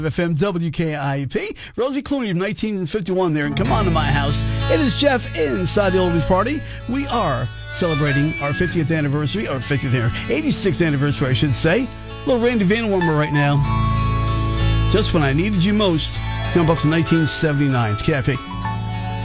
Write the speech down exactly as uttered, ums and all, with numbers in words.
F M W K I P. Rosie Clooney of nineteen fifty-one there, and Come On to My House. It is Jeff inside the Oldies Party. We are celebrating our fiftieth anniversary, or fiftieth, eighty-sixth anniversary, I should say. A little Randy Van Warmer right now. Just when I needed you most. Come up to nineteen seventy-nine. It's K I P.